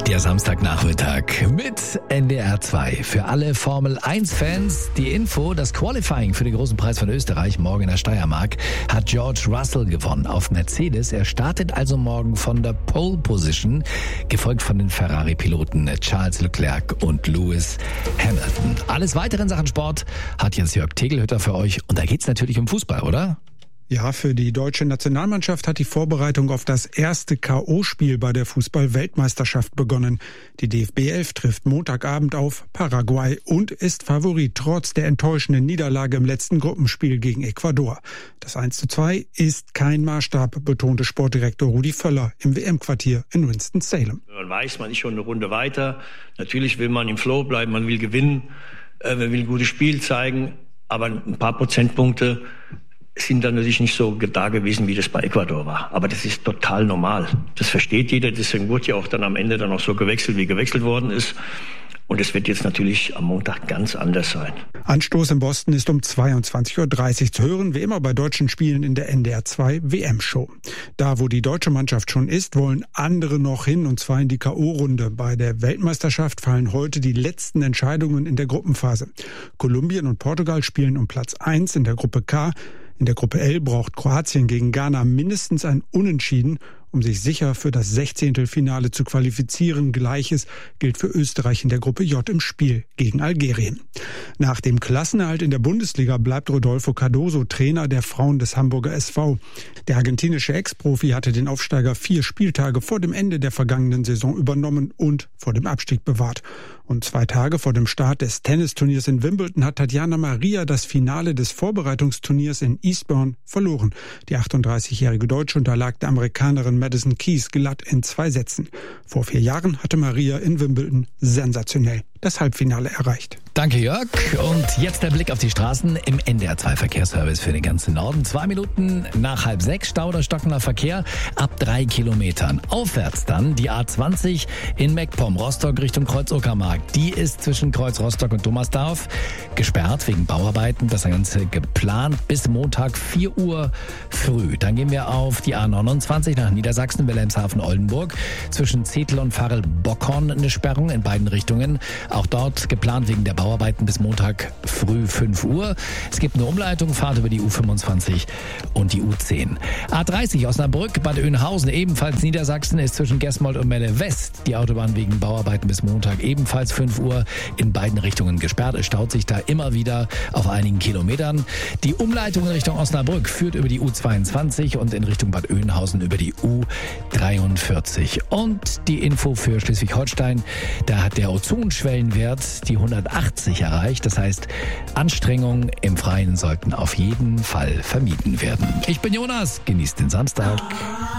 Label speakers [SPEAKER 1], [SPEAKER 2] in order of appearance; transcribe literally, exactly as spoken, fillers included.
[SPEAKER 1] Der Samstagnachmittag mit N D R zwei. Für alle Formel eins Fans die Info, das Qualifying für den großen Preis von Österreich morgen in der Steiermark hat George Russell gewonnen auf Mercedes. Er startet also morgen von der Pole Position, gefolgt von den Ferrari-Piloten Charles Leclerc und Lewis Hamilton. Alles weitere in Sachen Sport hat jetzt Jörg Tegelhütter für euch. Und da geht's natürlich um Fußball, oder?
[SPEAKER 2] Ja, für die deutsche Nationalmannschaft hat die Vorbereitung auf das erste K O-Spiel bei der Fußball-Weltmeisterschaft begonnen. Die D F B elf trifft Montagabend auf Paraguay und ist Favorit trotz der enttäuschenden Niederlage im letzten Gruppenspiel gegen Ecuador. Das eins zu zwei ist kein Maßstab, betonte Sportdirektor Rudi Völler im W M-Quartier in Winston-Salem.
[SPEAKER 3] Man weiß, man ist schon eine Runde weiter. Natürlich will man im Flow bleiben, man will gewinnen, man will ein gutes Spiel zeigen, aber ein paar Prozentpunkte sind dann natürlich nicht so da gewesen, wie das bei Ecuador war. Aber das ist total normal. Das versteht jeder. Deswegen wurde ja auch dann am Ende dann auch so gewechselt, wie gewechselt worden ist. Und es wird jetzt natürlich am Montag ganz anders sein.
[SPEAKER 2] Anstoß in Boston ist um zweiundzwanzig Uhr dreißig zu hören, wie immer bei deutschen Spielen in der N D R zwei W M-Show. Da, wo die deutsche Mannschaft schon ist, wollen andere noch hin, und zwar in die K O-Runde. Bei der Weltmeisterschaft fallen heute die letzten Entscheidungen in der Gruppenphase. Kolumbien und Portugal spielen um Platz eins in der Gruppe K. In der Gruppe L braucht Kroatien gegen Ghana mindestens ein Unentschieden, um sich sicher für das Sechzehntelfinale zu qualifizieren. Gleiches gilt für Österreich in der Gruppe J im Spiel gegen Algerien. Nach dem Klassenerhalt in der Bundesliga bleibt Rodolfo Cardoso Trainer der Frauen des Hamburger S V. Der argentinische Ex-Profi hatte den Aufsteiger vier Spieltage vor dem Ende der vergangenen Saison übernommen und vor dem Abstieg bewahrt. Und zwei Tage vor dem Start des Tennisturniers in Wimbledon hat Tatjana Maria das Finale des Vorbereitungsturniers in Eastbourne verloren. Die achtunddreißigjährige Deutsche unterlag der Amerikanerin Madison Keys glatt in zwei Sätzen. Vor vier Jahren hatte Maria in Wimbledon sensationell das Halbfinale erreicht.
[SPEAKER 1] Danke, Jörg. Und jetzt der Blick auf die Straßen im N D R zwei Verkehrsservice für den ganzen Norden. Zwei Minuten nach halb sechs, Stau oder stockender Verkehr ab drei Kilometern. Aufwärts dann die A zwanzig in Meckpomm, Rostock Richtung Kreuz-Uckermark. Die ist zwischen Kreuz Rostock und Thomasdorf gesperrt wegen Bauarbeiten. Das Ganze geplant bis Montag vier Uhr früh. Dann gehen wir auf die A neunundzwanzig nach Niedersachsen, Wilhelmshaven-Oldenburg. Zwischen Zetel und Varel-Bockhorn eine Sperrung in beiden Richtungen. Auch dort geplant wegen der Bauarbeiten bis Montag früh fünf Uhr. Es gibt eine Umleitung, Fahrt über die U fünfundzwanzig und die U zehn. A dreißig Osnabrück, Bad Oeynhausen, ebenfalls Niedersachsen, ist zwischen Gesmold und Melle West die Autobahn wegen Bauarbeiten bis Montag ebenfalls fünf Uhr in beiden Richtungen gesperrt. Es staut sich da immer wieder auf einigen Kilometern. Die Umleitung in Richtung Osnabrück führt über die U zweiundzwanzig und in Richtung Bad Oeynhausen über die U dreiundvierzig. Und die Info für Schleswig-Holstein, da hat der Ozonschwellenwert die hundertachtzig erreicht. Das heißt, Anstrengungen im Freien sollten auf jeden Fall vermieden werden. Ich bin Jonas, genießt den Samstag.